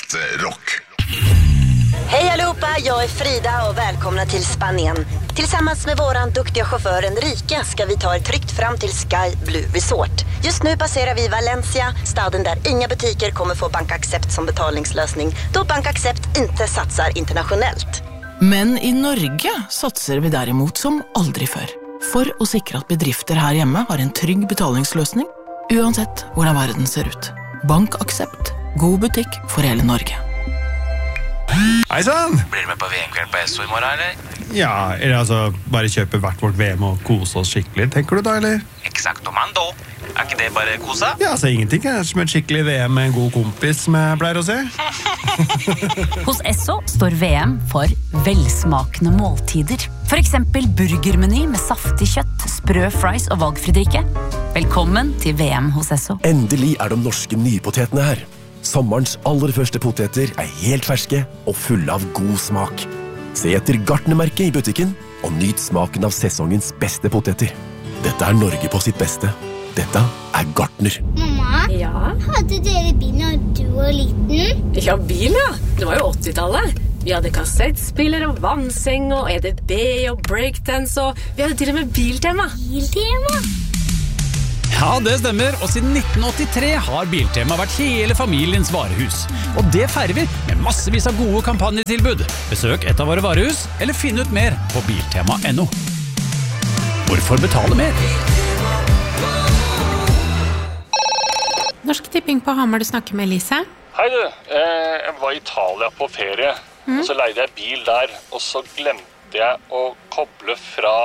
rock. Hej allihopa, jag är Frida och välkomna till Spanien. Tillsammans med våran duktiga chaufför Enrique ska vi ta er tryggt fram till Sky Blue Resort. Just nu passerar vi Valencia, staden där inga butiker kommer få Bank Accept som betalningslösning, då Bank Accept inte satsar internationellt. Men i Norge satser vi derimot som aldri før. For å sikre at bedrifter her hjemme har en trygg betalingsløsning, uansett hvordan verden ser ut. Bank Accept. God butikk for hele Norge. Hei sann! Blir du med på VM-kveld på SO i morgen, eller? Ja, eller altså, bare kjøpe hvert vårt VM og kose oss skikkelig, tenker du da, eller? Exactomando. Ikke det bare kosa? Ja, altså ingenting er som et skikkelig VM med en god kompis, som jeg pleier å se. Hos Esso står VM for velsmakende måltider. For eksempel burgermeny med saftig kjøtt, sprø fries og valgfridrikke. Velkommen til VM hos Esso. Endelig er de norske nypotetene her. Sommerens aller første poteter er helt ferske og fulle av god smak. Se etter Gartnermerket i butikken og nyt smaken av sesongens beste poteter. Dette er Norge på sitt beste. Dette er Gartner. Mamma, ja? Hadde dere bil når du var liten? Ja, bil ja. Det var jo 80-tallet. Vi hadde kassettspiller og vannseng og EDB og breakdance og vi hadde til og med biltema. Biltema? Ja, det stemmer, og siden 1983 har Biltema vært hele familiens varehus. Og det feirer vi med massevis av gode kampanjetilbud. Besøk et av våre varehus, eller finn ut mer på biltema.no. Hvorfor betale mer? Norsk Tipping på Hamar, du snakker med Elise. Hei du, jeg var i Italia på ferie, og så leide jeg bil der, og så glemte jeg å koble fra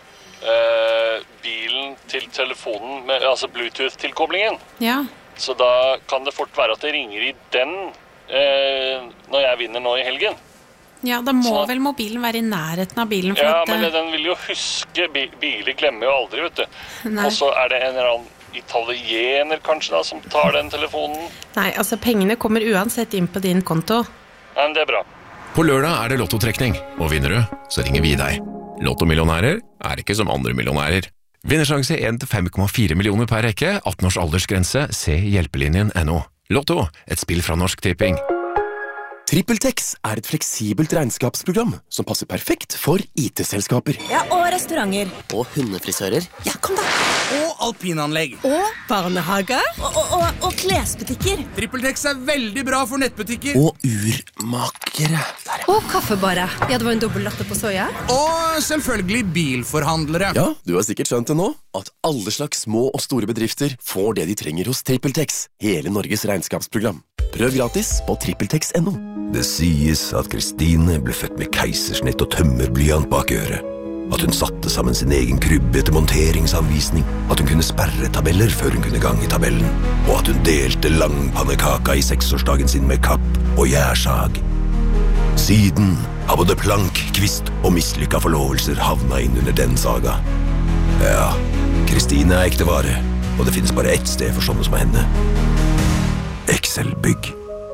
bilen til telefonen, altså Bluetooth-tilkoblingen. Ja. Så da kan det fort være at det ringer i den når jeg vinner nå i helgen. Ja, da må vel mobilen være i nærheten av bilen. For ja, at, men den vil jo huske, biler glemmer jo aldri, vet du. Nei. Og så er det en eller annen italiener kanskje da, som tar den telefonen. Nei, altså pengene kommer uansett inn på din konto. Ja, men det er bra. På lørdag er det lottotrekning, og vinner du, så ringer vi deg. Lottomillionærer er ikke som andre millionærer. Vinnersjanse 1-5,4 millioner per rekke, 18 års aldersgrense, se hjelpelinjen.no. Lotto, et spill fra Norsk Tipping. TrippelTex er et fleksibelt regnskapsprogram som passer perfekt for IT-selskaper. Ja, og restauranter. Og hundefrisører. Ja, kom da. Og alpinanlegg. Og barnehager. Og klesbutikker. TrippelTex er veldig bra for nettbutikker. Og urmakere. Og kaffebare. Ja, det var en dobbelt latte på soja. Og selvfølgelig bilforhandlere. Ja, du har sikkert skjønt det nå, at alle slags små og store bedrifter får det de trenger hos TrippelTex, hele Norges regnskapsprogram. Prøv gratis på TrippelTex.no. Det sies at Kristine ble født med keisersnitt og tømmerblyant bak øret. At hun satte sammen sin egen krybbe etter monteringsanvisning. At hun kunne sperre tabeller før hun kunne gange tabellen. Og at hun delte langpannekaka i 6-årsdagen sin med kapp og gjærsag. Siden har både plank, kvist og mislykka forlovelser havna inn under den saga. Ja, Kristine er ekte vare, og det finnes bare ett sted for sånne som henne. Excel-bygg.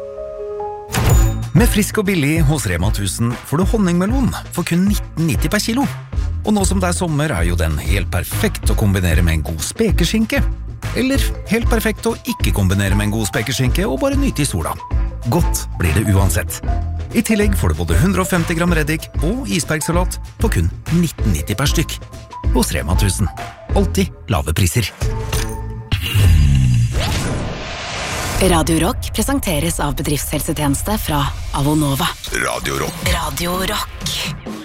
Med frisk og billig hos Rema 1000 får du honningmelon for kun 19,90 per kilo. Og nå som det er sommer er jo den helt perfekt å kombinere med en god spekeskinke. Eller helt perfekt å ikke kombinere med en god spekeskinke og bare nyte i sola. Godt blir det uansett. I tillegg får du både 150 gram reddik og isbergsalat på kun 19,90 per stykk. Hos Rema 1000. Alltid lave priser. Radio Rock presenteres av bedriftshelsetjeneste fra Avonova. Radio Rock. Radio Rock.